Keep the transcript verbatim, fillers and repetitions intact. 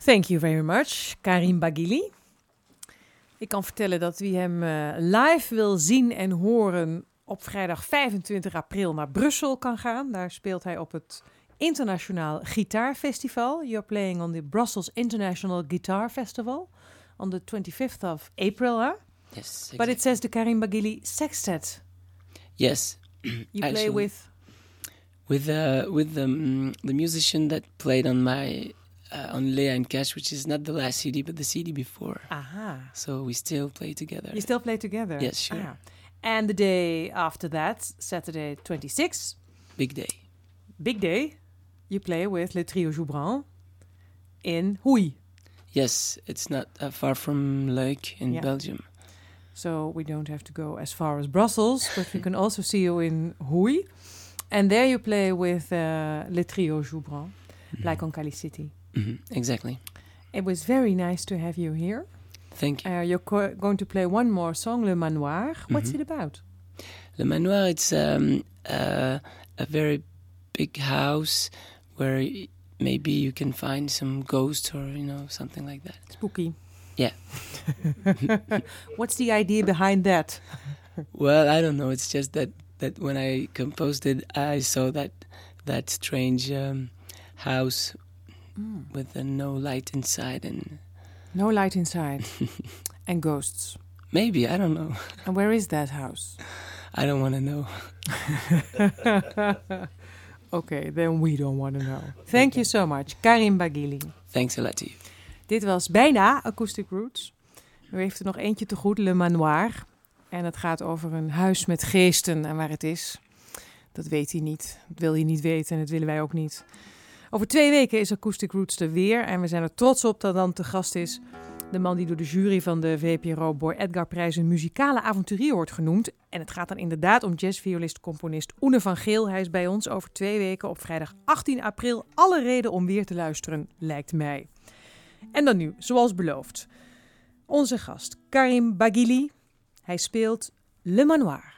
Thank you very much, Karim Baghili. Ik kan vertellen dat wie hem uh, live wil zien en horen op vrijdag vijfentwintig april naar Brussel kan gaan. Daar speelt hij op het Internationaal Gitaarfestival. You're playing on the Brussels International Guitar Festival on the twenty-fifth of April, huh? Yes, exactly. But it says the Karim Baghili Sextet. Yes. You Actually, play with? With, uh, with the, um, the musician that played on my... Uh, on Lea and Cash, which is not the last C D, but the C D before. Aha. So we still play together. You still play together? Yes, sure. Ah. And the day after that, Saturday twenty-sixth. Big day. Big day. You play with Le Trio Joubran in Houy. Yes, it's not uh, far from Luik in yeah. Belgium. So we don't have to go as far as Brussels, but we can also see you in Houy. And there you play with uh, Le Trio Joubran, mm-hmm. like on Cali City. Mm-hmm, exactly. It was very nice to have you here. Thank you. Uh, you're co- going to play one more song, Le Manoir. What's mm-hmm. it about? Le Manoir, it's um, uh, a very big house where y- maybe you can find some ghosts or, you know, something like that. Spooky. Yeah. What's the idea behind that? Well, I don't know. It's just that, that when I composed it, I saw that that strange um, house mm. with uh, no light inside. and No light inside. And ghosts. Maybe, I don't know. And where is that house? I don't want to know. Okay, then we don't want to know. Thank okay. you so much, Karim Baghili. Thanks a lot to you. Dit was bijna Acoustic Roots. U heeft er nog eentje te goed, Le Manoir. En het gaat over een huis met geesten. En waar het is, dat weet hij niet. Dat wil hij niet weten en dat willen wij ook niet. Over twee weken is Acoustic Roots er weer. En we zijn er trots op dat dan te gast is de man die door de jury van de V P R O Boy Edgar-prijs een muzikale avonturier wordt genoemd. En het gaat dan inderdaad om jazzviolist-componist Oene van Geel. Hij is bij ons over twee weken op vrijdag achttien april. Alle reden om weer te luisteren, lijkt mij. En dan nu, zoals beloofd, onze gast Karim Baghili. Hij speelt Le Manoir.